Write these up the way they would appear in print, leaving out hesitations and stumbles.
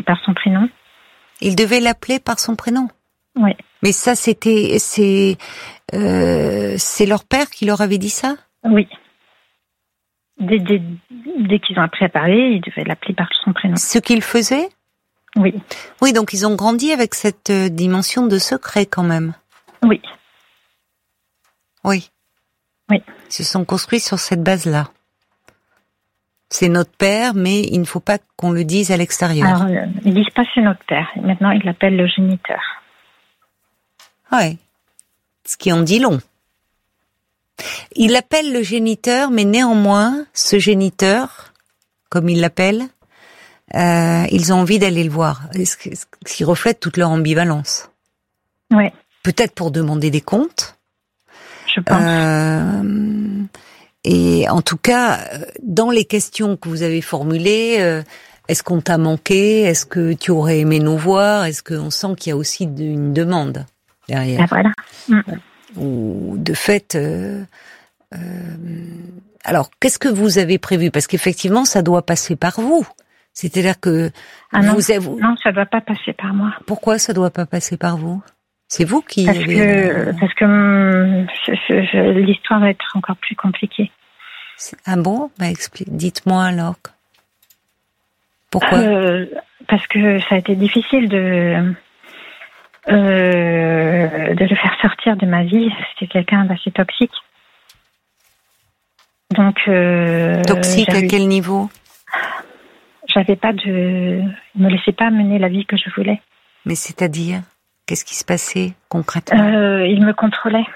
par son prénom. Il devait l'appeler par son prénom? Oui. Mais ça, c'est leur père qui leur avait dit ça? Oui. Dès qu'ils ont appris à parler, ils devaient l'appeler par son prénom. Ce qu'ils faisaient? Oui. Oui, donc ils ont grandi avec cette dimension de secret quand même. Oui. Oui. Oui. Ils se sont construits sur cette base-là. C'est notre père, mais il ne faut pas qu'on le dise à l'extérieur. Alors, ils disent pas c'est notre père. Maintenant, ils l'appellent le géniteur. Ouais. Ce qui en dit long. Il l'appelle le géniteur, mais néanmoins, ce géniteur, comme il l'appelle, ils ont envie d'aller le voir. Ce qui reflète toute leur ambivalence. Oui. Peut-être pour demander des comptes. Je pense. Et en tout cas, dans les questions que vous avez formulées, est-ce qu'on t'a manqué? Est-ce que tu aurais aimé nous voir? Est-ce qu'on sent qu'il y a aussi une demande derrière? Ah, voilà. Ou de fait... alors, qu'est-ce que vous avez prévu? Parce qu'effectivement, ça doit passer par vous. C'est-à-dire que... Non, ça doit pas passer par moi. Pourquoi ça doit pas passer par vous? C'est vous qui parce que l'histoire va être encore plus compliquée. Ah bon? Dites-moi alors. Pourquoi? Parce que ça a été difficile de le faire sortir de ma vie. C'était quelqu'un d'assez toxique. Donc toxique à quel niveau? Il me laissait pas mener la vie que je voulais. Mais c'est-à-dire, qu'est-ce qui se passait concrètement? Il me contrôlait.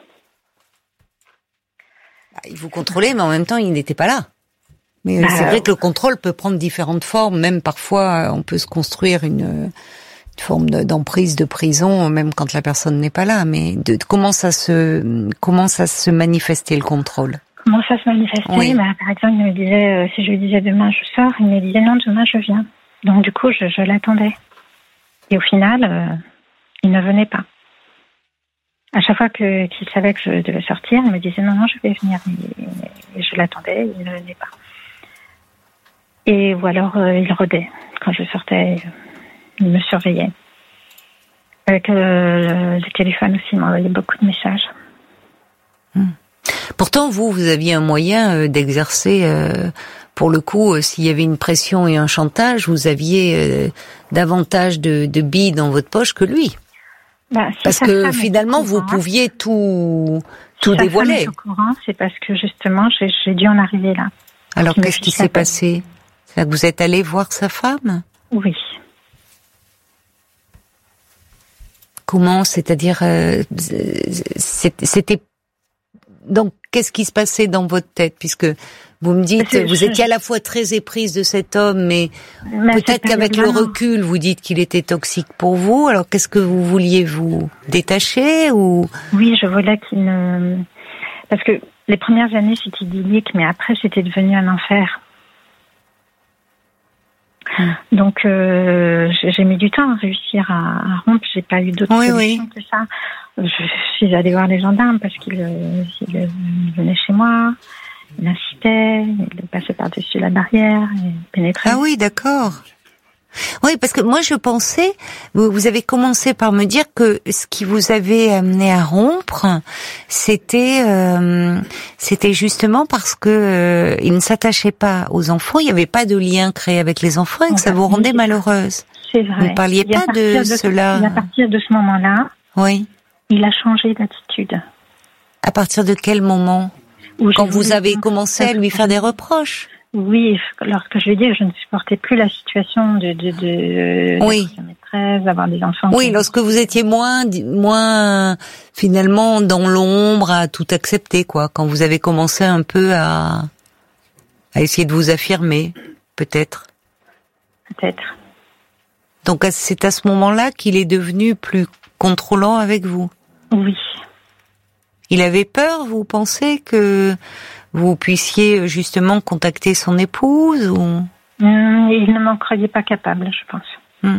Il vous contrôlait, mais en même temps, il n'était pas là. Mais c'est vrai que le contrôle peut prendre différentes formes. Même parfois, on peut se construire une forme d'emprise, de prison, même quand la personne n'est pas là. Mais comment ça se manifestait le contrôle? Comment ça se manifestait? Oui. Par exemple, il me disait, si je lui disais demain je sors, il me disait non, demain je viens. Donc du coup, je l'attendais. Et au final, il ne venait pas. À chaque fois qu'il savait que je devais sortir, il me disait non, je vais venir. Et je l'attendais, il ne venait pas. Et ou alors il rôdait. Quand je sortais, il me surveillait. Avec le téléphone aussi, il m'envoyait beaucoup de messages. Pourtant, vous aviez un moyen d'exercer, pour le coup, s'il y avait une pression et un chantage, vous aviez davantage de billes dans votre poche que lui. Parce que finalement, vous pouviez tout dévoiler. Si au courant, c'est parce que justement, j'ai dû en arriver là. Alors, qu'est-ce qui s'est passé? C'est-à-dire que vous êtes allé voir sa femme? Oui. Comment? C'est-à-dire, c'était... Donc, qu'est-ce qui se passait dans votre tête? Puisque vous me dites, vous étiez à la fois très éprise de cet homme, mais peut-être qu'avec le recul, vous dites qu'il était toxique pour vous. Alors, qu'est-ce que vous vouliez, vous détacher ou? Oui, je voulais qu'il ne... Parce que les premières années, c'était idyllique, mais après, c'était devenu un enfer. Donc, j'ai mis du temps à réussir à rompre. J'ai pas eu d'autre solution que ça. Je suis allée voir les gendarmes parce qu'il venait chez moi, il incitait, il passait par-dessus la barrière, il pénétrait. Ah oui, d'accord. Oui, parce que moi je pensais, vous avez commencé par me dire que ce qui vous avait amené à rompre, c'était justement parce que il ne s'attachait pas aux enfants, il n'y avait pas de lien créé avec les enfants et que ça vous rendait malheureuse. C'est vrai. Vous ne parliez pas de cela. À partir de ce moment-là, oui. Il a changé d'attitude. À partir de quel moment? Quand vous avez commencé à lui faire des reproches? Oui, lorsque je lui ai dit que je ne supportais plus la situation de maîtresse, d'avoir des enfants. Oui, lorsque vous étiez moins finalement dans l'ombre à tout accepter, quoi. Quand vous avez commencé un peu à essayer de vous affirmer, peut-être. Peut-être. Donc c'est à ce moment-là qu'il est devenu plus contrôlant avec vous? Oui. Il avait peur, vous pensez, que vous puissiez justement contacter son épouse ou... Il ne m'en croyait pas capable, je pense.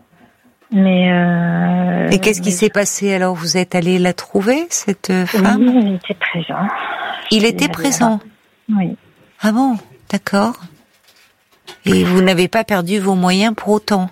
Mais et qu'est-ce qui s'est passé alors? Vous êtes allé la trouver, cette femme? Oui, il était présent. Il était présent? Oui. Ah bon, d'accord. Et vous n'avez pas perdu vos moyens pour autant?